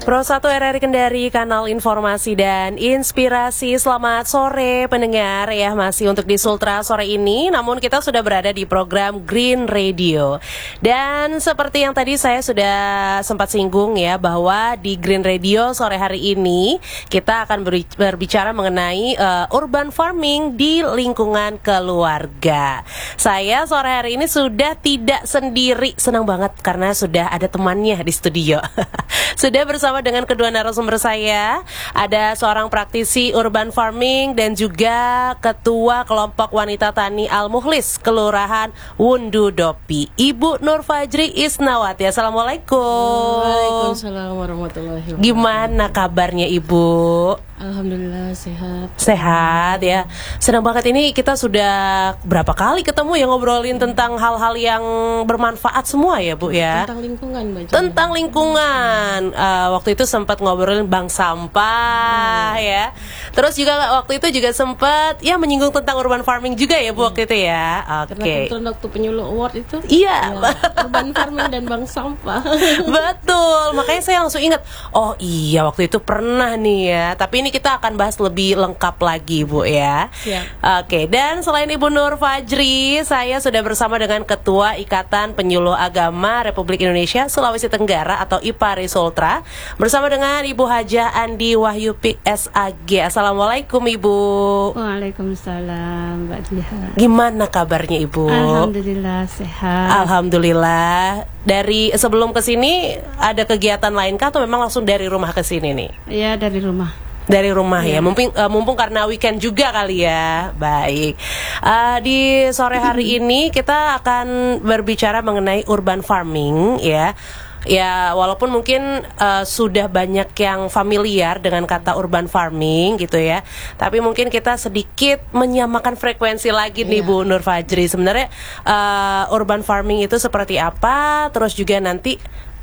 Pro 1 RRI Kendari, kanal informasi dan inspirasi. Selamat sore pendengar ya, masih untuk di Sultra sore ini. Namun kita sudah berada di program Green Radio. Dan seperti yang tadi saya sudah sempat singgung ya, bahwa di Green Radio sore hari ini kita akan berbicara mengenai urban farming di lingkungan keluarga. Saya sore hari ini sudah tidak sendiri, senang banget karena sudah ada temannya di studio. Sudah bersama dengan kedua narasumber saya, ada seorang praktisi urban farming dan juga ketua kelompok wanita tani Al-Mukhlis Kelurahan Wundudopi, Ibu Nur Fajri Isnawati. Assalamualaikum. Waalaikumsalam warahmatullahi wabarakatuh. Gimana kabarnya Ibu? Alhamdulillah sehat. Sehat ya. Senang banget, ini kita sudah berapa kali ketemu ya, ngobrolin tentang hal-hal yang bermanfaat semua ya Bu ya. Tentang lingkungan Mbak. Tentang lingkungan. Waktu itu sempat ngobrolin bank sampah ya. Terus juga waktu itu juga sempat ya menyinggung tentang urban farming juga ya Bu waktu itu ya. Karena kebetulan waktu penyuluh award itu iya, urban farming dan bank sampah. Betul, makanya saya langsung ingat, oh iya waktu itu pernah nih ya. Tapi ini kita akan bahas lebih lengkap lagi Bu ya. Siap. Oke, dan selain Ibu Nur Fajri, saya sudah bersama dengan Ketua Ikatan Penyuluh Agama Republik Indonesia Sulawesi Tenggara atau IPARI Sultra, bersama dengan Ibu Hajah Andi Wahyupik SAG. Assalamualaikum Ibu. Waalaikumsalam Mbak Jiha. Gimana kabarnya Ibu? Alhamdulillah sehat. Alhamdulillah. Dari sebelum ke sini ada kegiatan lain kah atau memang langsung dari rumah ke sini nih? Ya, dari rumah. Dari rumah ya, mumpung karena weekend juga kali ya. Baik, di sore hari ini kita akan berbicara mengenai urban farming ya. Ya, walaupun mungkin sudah banyak yang familiar dengan kata urban farming gitu ya, tapi mungkin kita sedikit menyamakan frekuensi lagi nih Bu Nur Fajri. Sebenarnya urban farming itu seperti apa? Terus juga nanti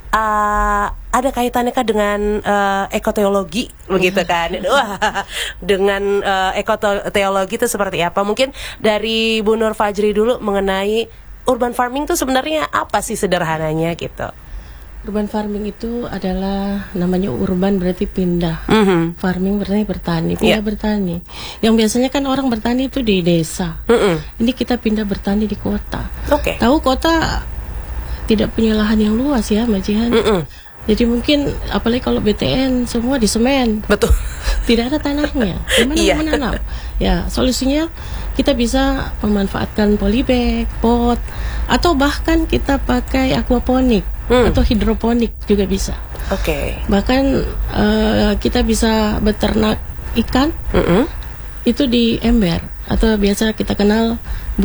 ada kaitannya kah dengan ekoteologi begitu kan? Wah, dengan ekoteologi itu seperti apa? Mungkin dari Bu Nur Fajri dulu mengenai urban farming itu sebenarnya apa sih sederhananya gitu? Urban farming itu adalah, namanya urban berarti pindah. Farming berarti bertani, pindah bertani. Yang biasanya kan orang bertani itu di desa. Ini kita pindah bertani di kota. Tahu kota tidak punya lahan yang luas ya Mbak Jihan. Jadi mungkin apalagi kalau BTN semua di semen. Betul. Tidak ada tanahnya. Gimana menanam? Ya, solusinya kita bisa memanfaatkan polybag, pot, atau bahkan kita pakai aquaponik atau hidroponik juga bisa. Bahkan kita bisa beternak ikan itu di ember, atau biasa kita kenal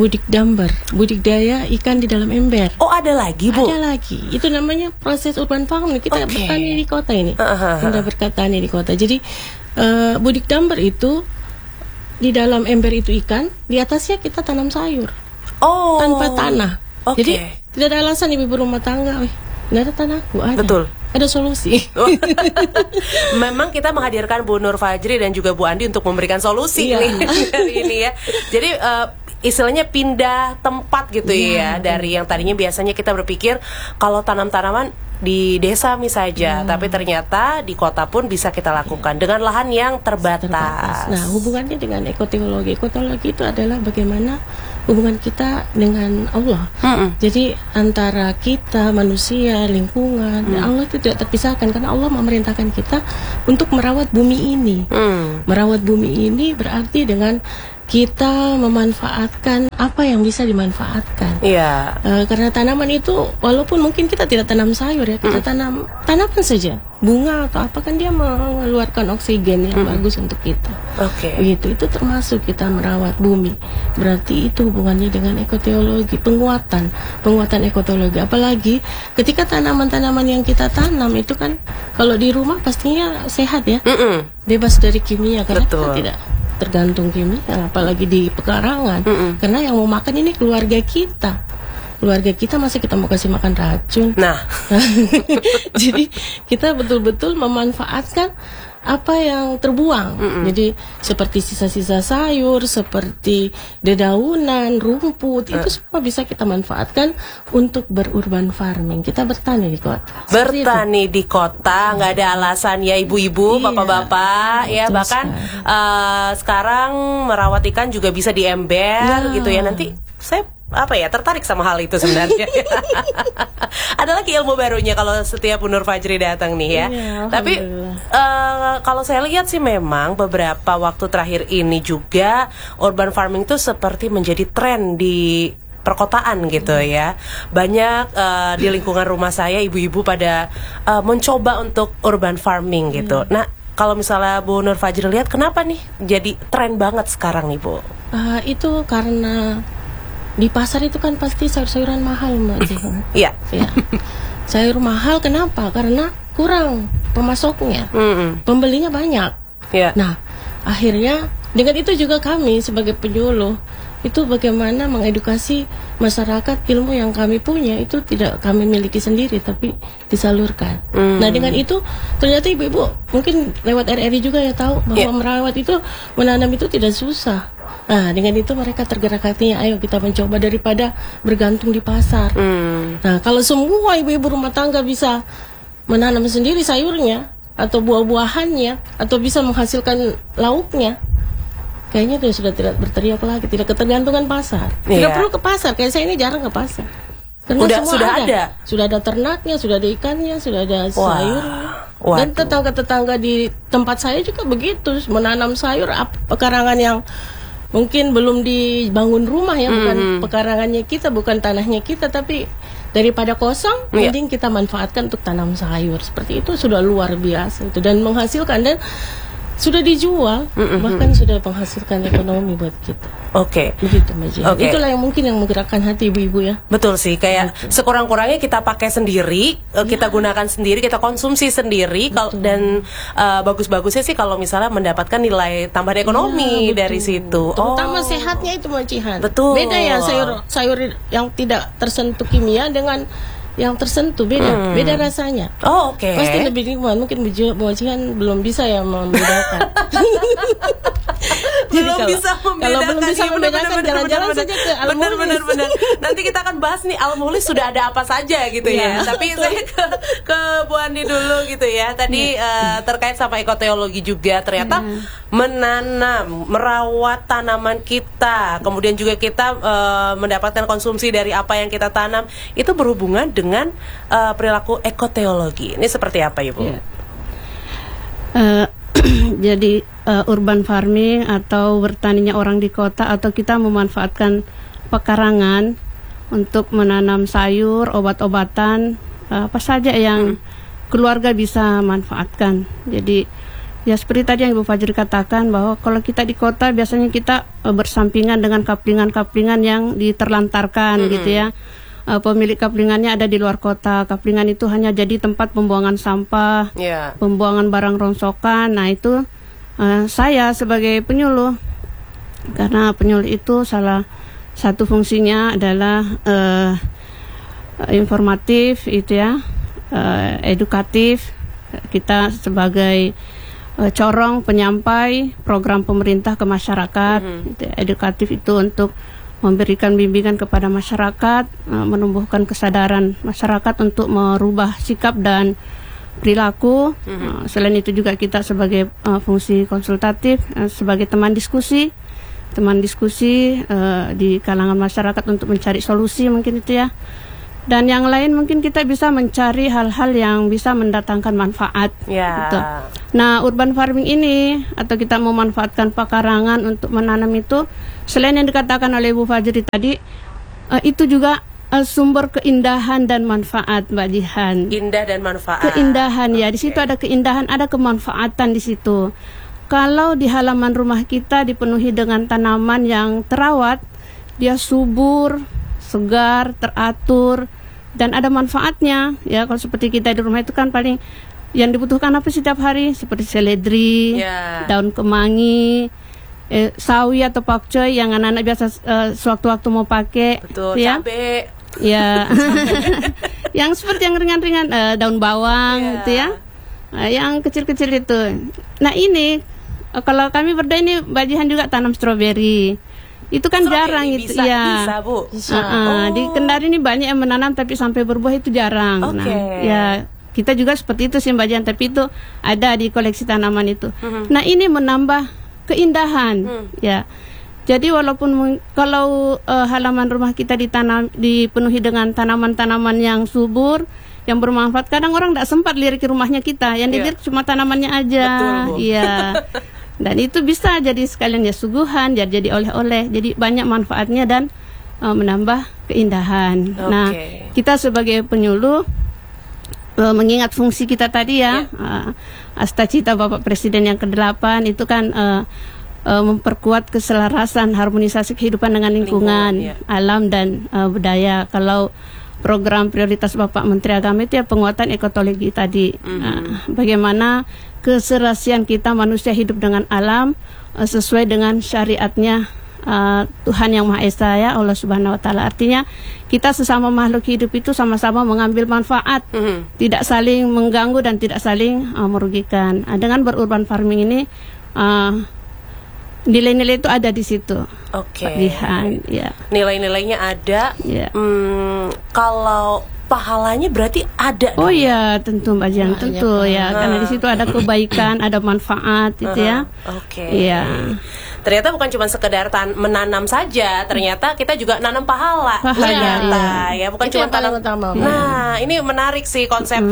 budidaya ikan di dalam ember. Oh, ada lagi Bu? Ada lagi. Itu namanya proses urban farming. Kita bertani di kota ini. Kita bertani di kota. Jadi budidaya itu di dalam ember itu ikan, di atasnya kita tanam sayur. Tanpa tanah. Jadi tidak ada alasan ibu rumah tangga, nggak ada tanahku. Ada. Betul. Ada solusi. Memang kita menghadirkan Bu Nur Fajri dan juga Bu Andi untuk memberikan solusi nih dari ini ya. Jadi istilahnya pindah tempat gitu ya, dari yang tadinya biasanya kita berpikir kalau tanam-tanaman di desa misalnya, tapi ternyata di kota pun bisa kita lakukan dengan lahan yang terbatas. Nah, hubungannya dengan ekoteologi. Ekoteologi itu adalah bagaimana hubungan kita dengan Allah. Jadi antara kita, manusia, lingkungan, dan Allah itu tidak terpisahkan, karena Allah memerintahkan kita untuk merawat bumi ini. Merawat bumi ini berarti dengan kita memanfaatkan apa yang bisa dimanfaatkan. Karena tanaman itu, walaupun mungkin kita tidak tanam sayur ya, kita tanam tanaman saja, bunga atau apa, kan dia mengeluarkan oksigen yang bagus untuk kita. Begitu, itu termasuk kita merawat bumi. Berarti itu hubungannya dengan ekoteologi, penguatan ekoteologi. Apalagi ketika tanaman-tanaman yang kita tanam itu kan kalau di rumah pastinya sehat ya, bebas dari kimia, karena kita tidak tergantung kimia, apalagi di pekarangan. Karena yang mau makan ini keluarga kita. Masa kita mau kasih makan racun? Nah, jadi kita betul-betul memanfaatkan apa yang terbuang. Jadi seperti sisa-sisa sayur, seperti dedaunan, rumput, itu semua bisa kita manfaatkan untuk berurban farming. Kita bertani di kota. Bertani di kota, nggak ada alasan ya ibu-ibu, bapak-bapak, ya bahkan sekarang merawat ikan juga bisa di ember gitu ya. Nanti saya tertarik sama hal itu sebenarnya. Ada lagi ilmu barunya kalau setiap Bu Nur Fajri datang nih ya. Tapi kalau saya lihat sih memang beberapa waktu terakhir ini juga urban farming itu seperti menjadi tren di perkotaan gitu ya. Banyak di lingkungan rumah saya ibu-ibu pada mencoba untuk urban farming gitu. Nah, kalau misalnya Bu Nur Fajri lihat kenapa nih jadi tren banget sekarang nih Bu? Itu karena di pasar itu kan pasti sayur-sayuran mahal, Mbak Jihan. Iya. Sayur mahal kenapa? Karena kurang pemasoknya, pembelinya banyak. Nah, akhirnya dengan itu juga kami sebagai penyuluh itu bagaimana mengedukasi masyarakat, ilmu yang kami punya itu tidak kami miliki sendiri tapi disalurkan. Nah, dengan itu ternyata ibu-ibu mungkin lewat RRI juga ya tahu bahwa merawat itu, menanam itu tidak susah. Nah, dengan itu mereka tergerak hatinya, ayo kita mencoba daripada bergantung di pasar. Nah, kalau semua ibu-ibu rumah tangga bisa menanam sendiri sayurnya atau buah-buahannya atau bisa menghasilkan lauknya, kayaknya itu sudah tidak berteriak lagi, tidak ketergantungan pasar. Tidak perlu ke pasar, kayak saya ini jarang ke pasar. Karena sudah ada ternaknya, sudah ada ikannya, sudah ada sayurnya. Dan tetangga-tetangga di tempat saya juga begitu, menanam sayur pekarangan yang mungkin belum dibangun rumah ya, bukan pekarangannya kita, bukan tanahnya kita, tapi daripada kosong, mending kita manfaatkan untuk tanam sayur. Seperti itu sudah luar biasa itu, dan menghasilkan, dan sudah dijual, bahkan sudah menghasilkan ekonomi buat kita. Begitu Mbak. Itulah yang mungkin yang menggerakkan hati ibu-ibu ya. Betul sih, kayak sekurang-kurangnya kita pakai sendiri, kita gunakan sendiri, kita konsumsi sendiri, dan bagus-bagusnya sih kalau misalnya mendapatkan nilai tambahan ekonomi dari situ. Terutama sehatnya itu Mbak Jihan. Betul. Beda ya sayur yang tidak tersentuh kimia dengan yang tersentuh, beda rasanya. Pasti lebih nikmat. Mungkin Bu Jihan belum bisa ya membedakan. Belum bisa membedakan, jalan-jalan saja ke Al-Muhlis. Benar. Nanti kita akan bahas nih Al-Muhlis sudah ada apa saja gitu ya. Tapi saya ke Bu Andi dulu gitu ya. Tadi terkait sama ekoteologi juga, ternyata menanam, merawat tanaman kita, kemudian juga kita mendapatkan konsumsi dari apa yang kita tanam, itu berhubungan dengan perilaku ekoteologi. Ini seperti apa Ibu? Jadi urban farming atau bertaninya orang di kota, atau kita memanfaatkan pekarangan untuk menanam sayur, obat-obatan, apa saja yang keluarga bisa manfaatkan. Jadi ya seperti tadi yang Ibu Fajri katakan, bahwa kalau kita di kota biasanya kita bersampingan dengan kaplingan-kaplingan yang diterlantarkan gitu ya. Pemilik kaplingannya ada di luar kota. Kaplingan itu hanya jadi tempat pembuangan sampah, pembuangan barang rongsokan. Nah itu saya sebagai penyuluh, karena penyuluh itu salah satu fungsinya adalah informatif itu ya, edukatif. Kita sebagai corong penyampai program pemerintah ke masyarakat. Edukatif itu untuk memberikan bimbingan kepada masyarakat, menumbuhkan kesadaran masyarakat untuk merubah sikap dan perilaku. Selain itu juga kita sebagai fungsi konsultatif, sebagai teman diskusi di kalangan masyarakat untuk mencari solusi mungkin itu ya. Dan yang lain mungkin kita bisa mencari hal-hal yang bisa mendatangkan manfaat. Gitu. Nah, urban farming ini, atau kita memanfaatkan pekarangan untuk menanam itu, selain yang dikatakan oleh Ibu Fajri tadi, itu juga sumber keindahan dan manfaat, Mbak Jihan. Indah dan manfaat. Keindahan ya, di situ ada keindahan, ada kemanfaatan di situ. Kalau di halaman rumah kita dipenuhi dengan tanaman yang terawat, dia subur, segar, teratur, dan ada manfaatnya ya. Kalau seperti kita di rumah itu kan paling yang dibutuhkan apa setiap hari, seperti seledri, daun kemangi, sawi atau pakcoy yang anak-anak biasa sewaktu-waktu mau pakai. Betul, ya. cabe. Ya. Yang seperti yang ringan-ringan, daun bawang gitu ya. yang kecil-kecil itu. Nah ini kalau kami berdua ini Mbak Jihan juga tanam stroberi. Itu kan jarang itu ya. Bisa, Bu. Bisa. Di Kendari ini banyak yang menanam tapi sampai berbuah itu jarang. Nah, ya kita juga seperti itu sih Mbak Jihan, tapi itu ada di koleksi tanaman itu. Nah ini menambah keindahan, ya. Jadi walaupun kalau halaman rumah kita dipenuhi dengan tanaman-tanaman yang subur, yang bermanfaat, kadang orang tidak sempat lirik rumahnya kita, yang dilirik cuma tanamannya aja. Iya. Dan itu bisa jadi sekalian ya suguhan, jadi oleh-oleh, jadi banyak manfaatnya dan menambah keindahan. Nah, kita sebagai penyuluh mengingat fungsi kita tadi ya, asta cita Bapak Presiden yang ke-8 itu kan memperkuat keselarasan harmonisasi kehidupan dengan lingkungan, alam dan budaya. Kalau program prioritas Bapak Menteri Agama itu ya penguatan ekologi tadi. Bagaimana keserasian kita manusia hidup dengan alam sesuai dengan syariatnya Tuhan Yang Maha Esa ya, Allah Subhanahu Wa Taala. Artinya kita sesama makhluk hidup itu sama-sama mengambil manfaat, tidak saling mengganggu dan tidak saling merugikan. Dengan berurban farming ini nilai-nilai itu ada di situ. Ya. Nilai-nilainya ada. Ya. Kalau pahalanya berarti ada. Oh ya, tentu Mbak Jihan, tentu ya, karena di situ ada kebaikan, ada manfaat, gitu ya. Iya. Ternyata bukan cuma sekedar menanam saja, ternyata kita juga nanam pahala. Ternyata ya, bukan cuma tanam. Nah, ini menarik sih konsep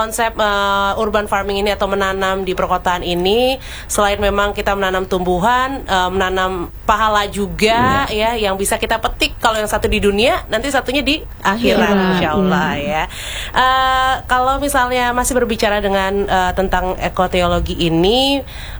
urban farming ini atau menanam di perkotaan ini. Selain memang kita menanam tumbuhan, menanam pahala juga ya, yang bisa kita petik. Kalau yang satu di dunia, nanti satunya di akhirat, insyaallah ya. Kalau misalnya masih berbicara dengan tentang ekoteologi ini,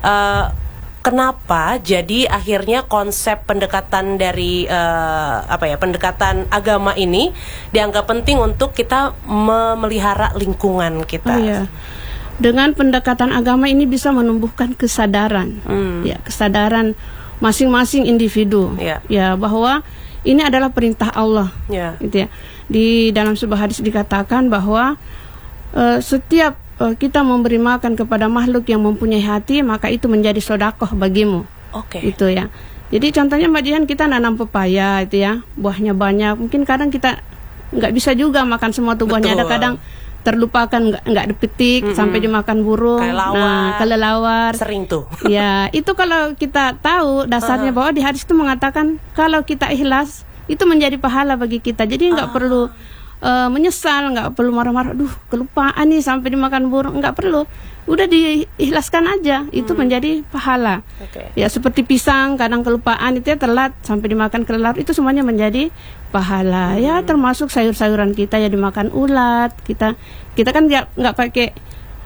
kenapa jadi akhirnya konsep pendekatan dari pendekatan agama ini dianggap penting untuk kita memelihara lingkungan kita? Dengan pendekatan agama ini bisa menumbuhkan kesadaran, ya, kesadaran masing-masing individu, ya, bahwa ini adalah perintah Allah, gitu ya. Di dalam sebuah hadis dikatakan bahwa setiap kita memberi makan kepada makhluk yang mempunyai hati, maka itu menjadi sedekah bagimu. Itu ya. Jadi contohnya Mbak Jihan, kita nanam pepaya itu ya, buahnya banyak. Mungkin kadang kita nggak bisa juga makan semua tuh buahnya. Ada kadang terlupakan, nggak dipetik sampai dimakan burung. Kelelawar. Sering tuh. Ya, itu kalau kita tahu dasarnya bahwa di hadis itu mengatakan kalau kita ikhlas itu menjadi pahala bagi kita. Jadi nggak perlu menyesal, nggak perlu marah-marah, kelupaan nih sampai dimakan burung, nggak perlu, udah diikhlaskan aja, itu menjadi pahala. Ya seperti pisang, kadang kelupaan itu ya telat sampai dimakan kelelawar, itu semuanya menjadi pahala. Ya termasuk sayur-sayuran kita ya dimakan ulat, kita kan nggak pakai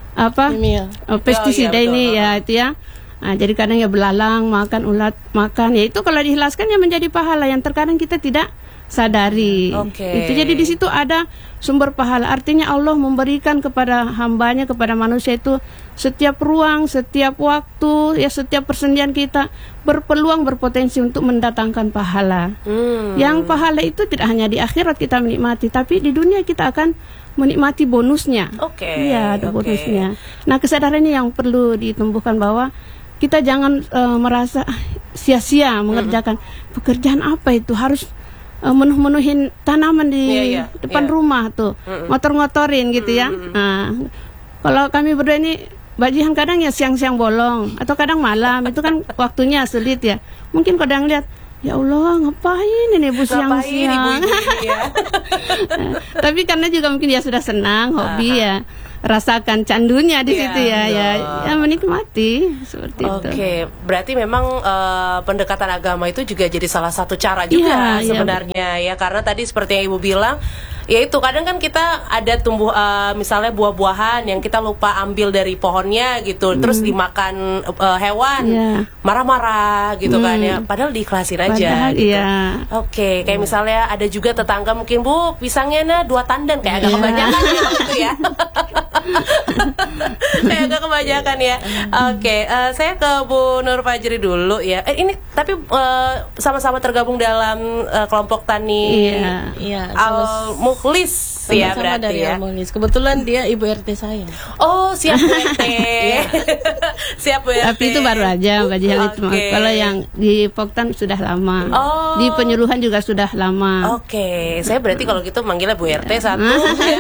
pestisida ini ya itu ya. Nah, jadi kadang ya belalang makan ulat makan, ya itu kalau diikhlaskan ya menjadi pahala yang terkadang kita tidak sadari. Itu jadi di situ ada sumber pahala. Artinya Allah memberikan kepada hambanya, kepada manusia itu setiap ruang, setiap waktu, ya setiap persendian kita berpeluang, berpotensi untuk mendatangkan pahala. Yang pahala itu tidak hanya di akhirat kita menikmati, tapi di dunia kita akan menikmati bonusnya. Iya, ada bonusnya. Nah, kesadaran ini yang perlu ditumbuhkan bahwa kita jangan merasa sia-sia mengerjakan pekerjaan apa itu, harus menuhin tanaman di depan rumah tuh, ngotor-ngotorin gitu ya. Nah, kalau kami berdua ini Mbak Jihan kadang ya siang-siang bolong atau kadang malam, itu kan waktunya sulit ya. Mungkin kadang lihat, ya Allah ngapain ini bu siang-siang. Tapi karena juga mungkin ya sudah senang, hobi ya, rasakan candunya di situ ya menikmati seperti itu. Berarti memang pendekatan agama itu juga jadi salah satu cara juga sebenarnya ya, karena tadi seperti yang Ibu bilang, yaitu kadang kan kita ada tumbuh misalnya buah-buahan yang kita lupa ambil dari pohonnya gitu, terus dimakan hewan, marah-marah gitu kan ya, padahal diikhlasin aja gitu. Kayak misalnya ada juga tetangga mungkin, Bu pisangnya 2 tandan, kayak agak kebanyakan gitu ya. Kayak agak kebanyakan ya. Saya ke Bu Nur Fajri dulu ya. Ini tapi sama-sama tergabung dalam kelompok tani Al Mukhlis ya Sama-sama berarti dari ya. Al-Mukhlis. Kebetulan dia ibu RT saya. Oh, siap Bu RT. Siap Bu RT. Tapi itu baru aja Mbak Jihan itu. Oke. Kalau yang di Poktan sudah lama. Oh. Di penyuluhan juga sudah lama. Oke, saya berarti kalau gitu manggilnya Bu RT satu. Ya.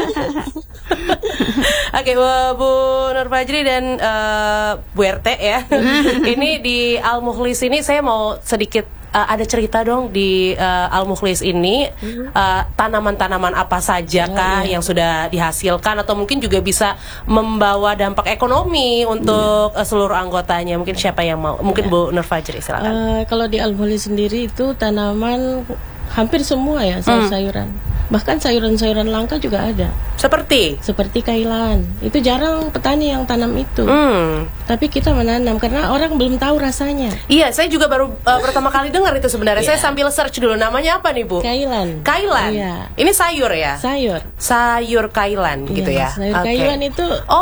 Oke, Bu Nur Fajri dan Bu RT ya. Ini di Al-Mukhlis ini saya mau sedikit ada cerita dong di Al-Mukhlis ini, tanaman-tanaman apa saja kah yang sudah dihasilkan atau mungkin juga bisa membawa dampak ekonomi untuk seluruh anggotanya. Mungkin siapa yang mau? Mungkin Bu Nur Fajri, silakan. Kalau di Al-Mukhlis sendiri itu tanaman hampir semua ya, sayur-sayuran. Bahkan sayuran-sayuran langka juga ada. Seperti kailan. Itu jarang petani yang tanam itu. Tapi kita menanam karena orang belum tahu rasanya. Iya, saya juga baru pertama kali dengar itu sebenarnya. Saya sambil search dulu namanya apa nih, Bu? Kailan. Kailan. Ini sayur ya? Sayur kailan gitu ya. Sayur kailan itu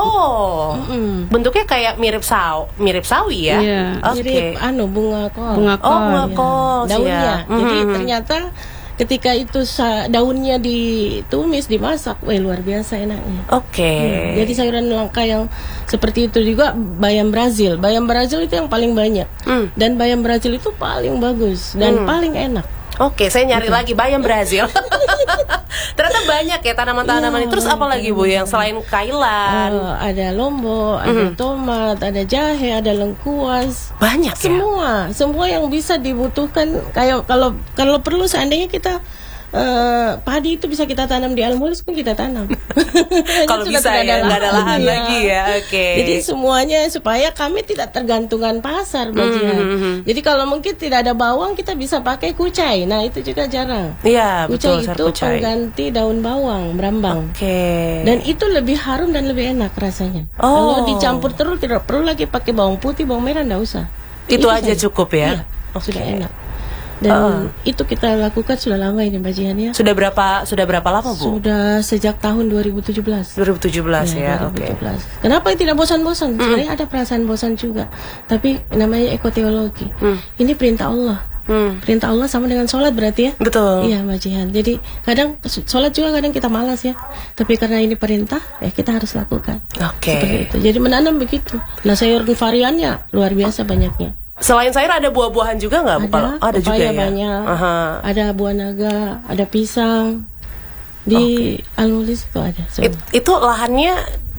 bentuknya kayak mirip sawi ya. Mirip bunga kol. Bunga kol. Bunga kol. Daunnya. Jadi ternyata ketika itu daunnya ditumis, dimasak, luar biasa enaknya. Jadi sayuran langka yang seperti itu juga bayam Brazil. Bayam Brazil itu yang paling banyak. Dan bayam Brazil itu paling bagus dan paling enak. Saya nyari lagi bayam Brazil. Ternyata banyak ya tanaman-tanaman itu. Terus apa lagi Bu yang selain kailan? Ada lombok, ada tomat, ada jahe, ada lengkuas. Banyak ya? Semua yang bisa dibutuhkan. Kayak kalau perlu seandainya kita padi itu bisa kita tanam di Al-Mukhlis pun kita tanam. Kalau bisa ya, nggak ada lahan lagi ya. Jadi semuanya supaya kami tidak tergantungan pasar, Mbak Jihan. Jadi kalau mungkin tidak ada bawang, kita bisa pakai kucai. Nah itu juga jarang. Iya, kucai betul. itu pengganti daun bawang, brambang. Dan itu lebih harum dan lebih enak rasanya. Kalau dicampur terus tidak perlu lagi pakai bawang putih, bawang merah, nggak usah. Itu aja cukup ya. Sudah enak. Dan itu kita lakukan sudah lama ini Mbak Jihan ya. Sudah berapa lama Bu? Sudah sejak tahun 2017. 2017 ya. 2017. Kenapa tidak bosan-bosan? Sebenarnya ada perasaan bosan juga. Tapi namanya ekoteologi. Ini perintah Allah. Perintah Allah sama dengan sholat berarti ya. Betul. Iya Mbak Jihan. Jadi kadang sholat juga kadang kita malas ya. Tapi karena ini perintah, kita harus lakukan. Seperti itu. Jadi menanam begitu. Nah sayur variannya luar biasa banyaknya. Selain sayur ada buah-buahan juga nggak Bu? Ada juga ya. Banyak. Ada buah naga, ada pisang. Di Al-Mukhlis itu ada. Itu lahannya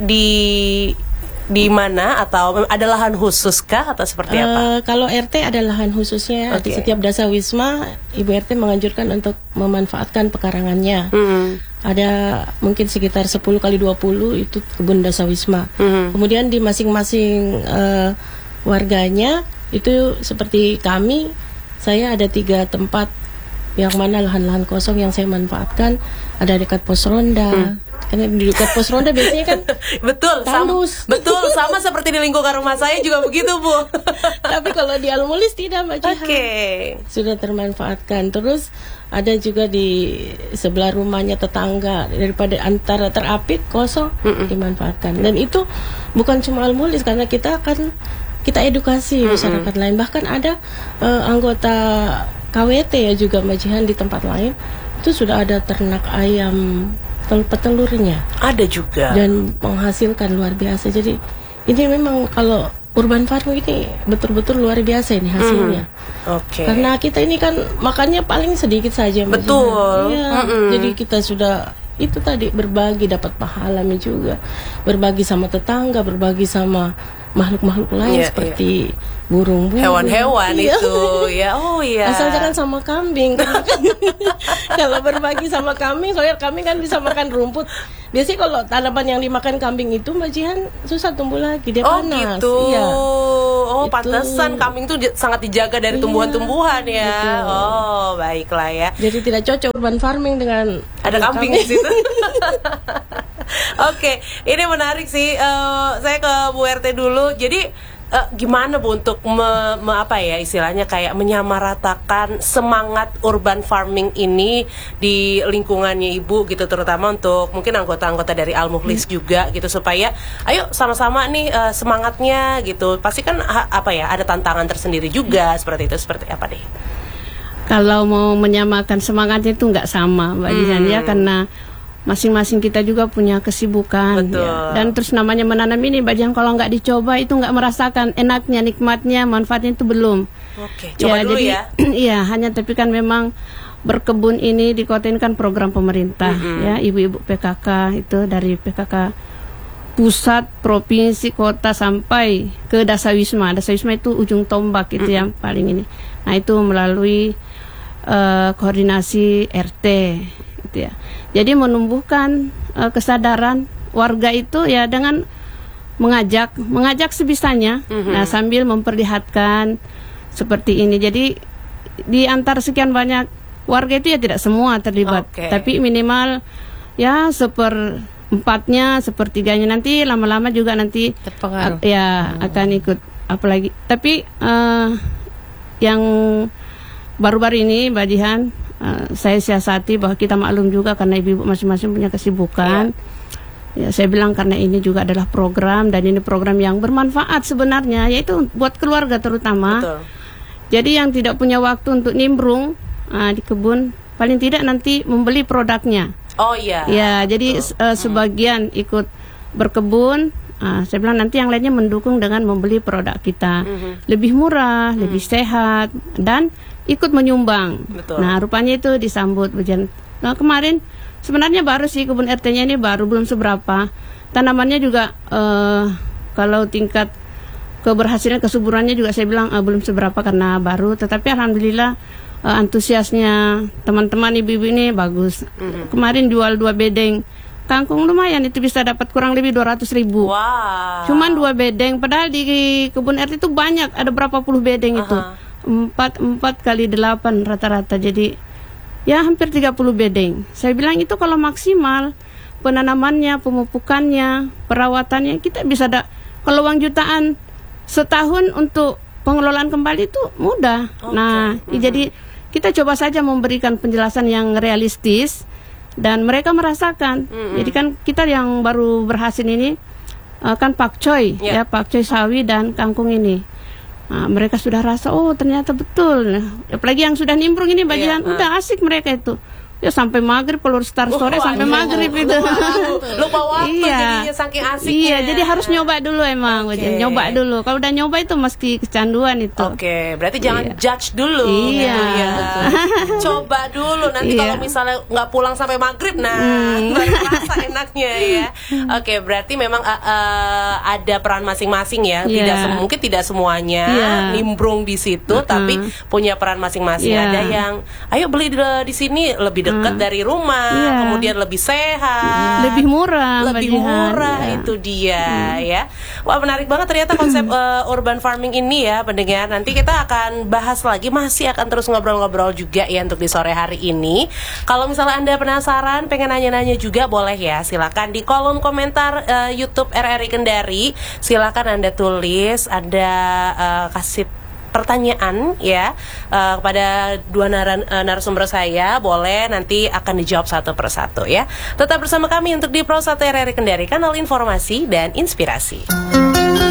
di mana atau ada lahan khusus kah atau seperti apa? Kalau RT ada lahan khususnya. Di setiap dasa wisma Ibu RT menganjurkan untuk memanfaatkan pekarangannya. Ada mungkin sekitar 10x20 itu kebun dasa wisma. Kemudian di masing-masing warganya itu seperti kami, saya ada 3 tempat yang mana lahan-lahan kosong yang saya manfaatkan. Ada dekat pos ronda. Karena di dekat pos ronda biasanya kan betul, sama seperti di lingkungan rumah saya juga begitu Bu. Tapi kalau di Al-Mukhlis tidak Mbak Jihan. Sudah termanfaatkan. Terus ada juga di sebelah rumahnya tetangga, daripada antara terapit kosong dimanfaatkan. Dan itu bukan cuma Al-Mukhlis, karena kita edukasi masyarakat lain. Bahkan ada anggota KWT ya juga Mbak Jihan di tempat lain itu sudah ada ternak ayam petelurnya. Ada juga. Dan menghasilkan luar biasa. Jadi ini memang kalau urban farming ini betul-betul luar biasa ini hasilnya. Karena kita ini kan makannya paling sedikit saja Mbak Jihan. Jadi kita sudah itu tadi berbagi, dapat pahalanya juga. Berbagi sama tetangga, berbagi sama makhluk-makhluk lain seperti burung-burung, hewan-hewan itu ya. Asal jangan sama kambing. Kalau berbagi sama kambing, soalnya kambing kan bisa makan rumput. Biasanya kalau tanaman yang dimakan kambing itu Mbak Jihan susah tumbuh lagi, dia panas. Gitu. Pantesan kambing itu sangat dijaga dari tumbuhan-tumbuhan ya. Betul. Baiklah ya. Jadi tidak cocok urban farming dengan ada kambing di situ. Ini menarik sih. Saya ke Bu RT dulu. Jadi gimana Bu untuk istilahnya kayak menyamaratakan semangat urban farming ini di lingkungannya Ibu gitu, terutama untuk mungkin anggota-anggota dari Al-Mukhlis juga gitu, supaya ayo sama-sama nih semangatnya gitu. Pasti kan ada tantangan tersendiri juga seperti itu. Seperti apa deh? Kalau mau menyamakan semangatnya itu nggak sama Mbak Jihan ya, karena masing-masing kita juga punya kesibukan. Betul. Ya. Dan terus namanya menanam ini, Mbak Jihan, kalau nggak dicoba itu nggak merasakan enaknya, nikmatnya, manfaatnya itu belum. Oke, coba dulu jadi, ya. Iya, hanya tapi kan memang berkebun ini di kota ini kan program pemerintah, ya, ibu-ibu PKK itu dari PKK pusat, provinsi, kota sampai ke Dasawisma. Dasawisma itu ujung tombak itu yang paling ini. Nah, itu melalui koordinasi RT gitu ya. Jadi menumbuhkan kesadaran warga itu ya dengan mengajak sebisanya, nah, sambil memperlihatkan seperti ini. Jadi di antara sekian banyak warga itu ya tidak semua terlibat, tapi minimal ya seperempatnya, sepertiganya, nanti lama-lama juga nanti terpengaruh. Akan ikut. Apalagi tapi yang baru-baru ini, Mbak Jihan, saya siasati bahwa kita maklum juga karena ibu-ibu masing-masing punya kesibukan. Ya, saya bilang karena ini juga adalah program, dan ini program yang bermanfaat sebenarnya, yaitu buat keluarga terutama. Betul. Jadi yang tidak punya waktu untuk nimbrung di kebun, paling tidak nanti membeli produknya. Oh iya. Ya, jadi sebagian ikut berkebun. Saya bilang nanti yang lainnya mendukung dengan membeli produk kita. Lebih murah, lebih sehat, dan ikut menyumbang. Betul. Nah, rupanya itu disambut. Nah, kemarin sebenarnya baru sih kebun RT-nya ini baru, belum seberapa. Tanamannya juga kalau tingkat keberhasilan, kesuburannya juga saya bilang belum seberapa karena baru. Tetapi alhamdulillah antusiasnya teman-teman ibu-ibu ini bagus. Kemarin jual 2 bedeng kangkung, lumayan itu bisa dapat kurang lebih 200.000. Wow. Cuman 2 bedeng, padahal di kebun RT itu banyak, ada berapa puluh bedeng itu. 4 kali 8 rata-rata, jadi ya hampir 30 bedeng. Saya bilang itu kalau maksimal penanamannya, pemupukannya, perawatannya, kita bisa kalau uang jutaan setahun untuk pengelolaan kembali itu mudah. Nah, jadi kita coba saja memberikan penjelasan yang realistis dan mereka merasakan. Jadi kan kita yang baru berhasil ini kan pakcoy, ya, pakcoy sawi dan kangkung ini. Nah, mereka sudah rasa, oh ternyata betul. Apalagi yang sudah nimbrung ini bagian, udah asik mereka itu. Ya sampai maghrib, kalau start sore sampai maghrib itu. Lupa waktu jadinya saking asiknya. Iya, jadi harus nyoba dulu emang. Nyoba dulu. Kalau udah nyoba itu mesti kecanduan itu. Berarti jangan judge dulu. Iya. Coba dulu. Nanti kalau misalnya nggak pulang sampai maghrib, baru rasa enaknya ya. Berarti memang ada peran masing-masing ya. Mungkin tidak semuanya nimbrung di situ, tapi punya peran masing-masing. Ada yang, ayo beli di sini lebih dekat dari rumah, kemudian lebih sehat, lebih murah, itu dia ya. Wah, menarik banget ternyata konsep urban farming ini ya, pendengar. Nanti kita akan bahas lagi, masih akan terus ngobrol-ngobrol juga ya untuk di sore hari ini. Kalau misalnya Anda penasaran, pengen nanya-nanya juga, boleh ya, silakan di kolom komentar YouTube RRI Kendari. Silakan Anda tulis, Anda kasih pertanyaan ya kepada dua narasumber saya, boleh, nanti akan dijawab satu persatu ya. Tetap bersama kami untuk di Pro 1 RRI Kendari, kanal informasi dan inspirasi.